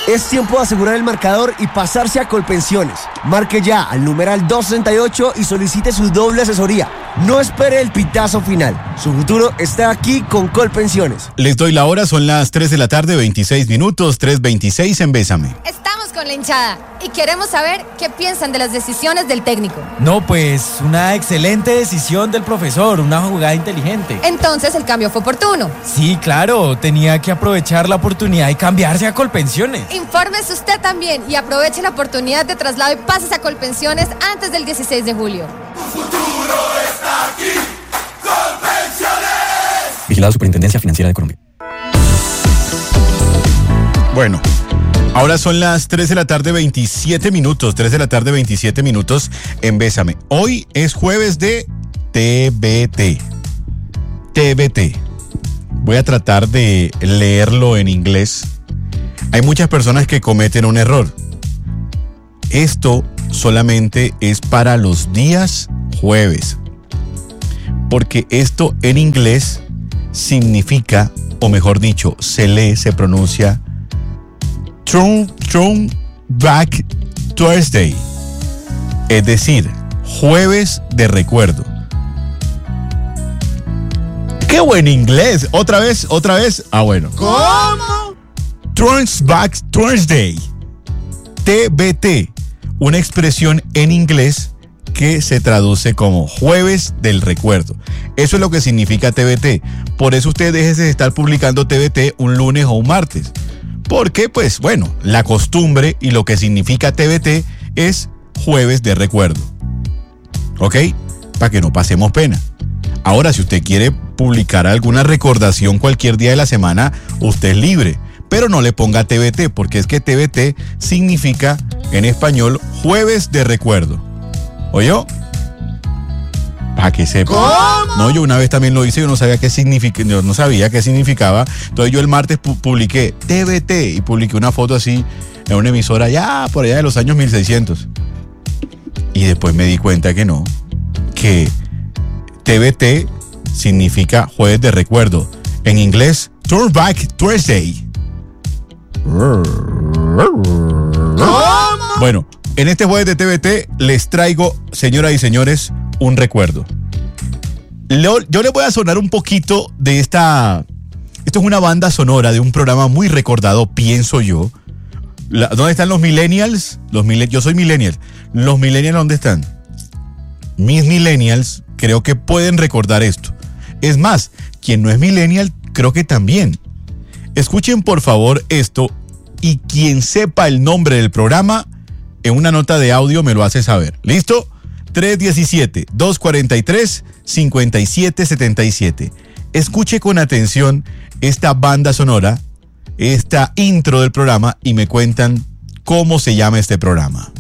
Es tiempo de asegurar el marcador y pasarse a Colpensiones. Marque ya al numeral 268 y solicite su doble asesoría. No espere el pitazo final. Su futuro está aquí con Colpensiones. Les doy la hora, son las 3 de la tarde, 26 minutos, 3:26 en Bésame. Estamos con la hinchada y queremos saber qué piensan de las decisiones del técnico. No, pues una excelente decisión del profesor, una jugada inteligente. Entonces el cambio fue oportuno. Sí, claro, tenía que aprovechar la oportunidad y cambiarse a Colpensiones. Infórmese usted también y aproveche la oportunidad de traslado y pases a Colpensiones antes del 16 de julio. Tu futuro está aquí, Colpensiones. Vigilado Superintendencia Financiera de Colombia. Bueno, ahora son las 3 de la tarde, 27 minutos, 3 de la tarde, 27 minutos en Bésame. Hoy es jueves de TBT. TBT. Voy a tratar de leerlo en inglés. Hay muchas personas que cometen un error. Esto solamente es para los días jueves. Porque esto en inglés significa, o mejor dicho, se lee, se pronuncia Throwback Thursday. Es decir, jueves de recuerdo. ¡Qué buen inglés! ¿Otra vez? Ah, bueno. ¿Cómo? Throwback Thursday. TBT. Una expresión en inglés que se traduce como jueves del recuerdo. Eso es lo que significa TBT. Por eso usted déjese de estar publicando TBT un lunes o un martes. Porque, pues, bueno, la costumbre y lo que significa TBT es jueves de recuerdo. ¿Ok? Para que no pasemos pena. Ahora, si usted quiere publicar alguna recordación cualquier día de la semana, usted es libre. Pero no le ponga TBT, porque es que TBT significa, en español, jueves de recuerdo. ¿Oyó? Para que sepa. ¿Cómo? No, yo una vez también lo hice, yo no sabía qué significaba. Entonces yo el martes publiqué TBT y publiqué una foto así en una emisora ya por allá de los años 1600. Y después me di cuenta que no, que TBT significa jueves de recuerdo. En inglés, Throwback Thursday. ¿Cómo? Bueno, en este jueves de TBT les traigo, señoras y señores, un recuerdo. Yo les voy a sonar un poquito de esta... Esto es una banda sonora de un programa muy recordado, pienso yo. ¿Dónde están los millennials? Yo soy millennial. ¿Los millennials dónde están? Mis millennials creo que pueden recordar esto. Es más, quien no es millennial, creo que también. Escuchen por favor esto y quien sepa el nombre del programa, en una nota de audio me lo hace saber. ¿Listo? 317-243-5777. Escuche con atención esta banda sonora, esta intro del programa y me cuentan cómo se llama este programa.